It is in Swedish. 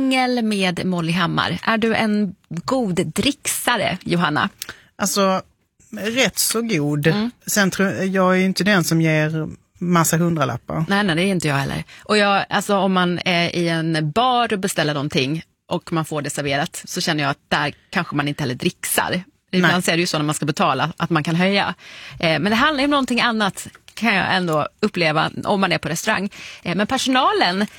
mingel med Molly Hammar. Är du en god dricksare, Johanna? Alltså, rätt så god. Sen tror jag är ju inte den som ger massa hundralappar. Nej, det är inte jag heller. Och alltså, om man är i en bar och beställer någonting och man får det serverat, så känner jag att där kanske man inte heller dricksar. Ibland ser det ju så när man ska betala att man kan höja. Men det handlar ju om någonting annat, kan jag ändå uppleva om man är på restaurang. Men personalen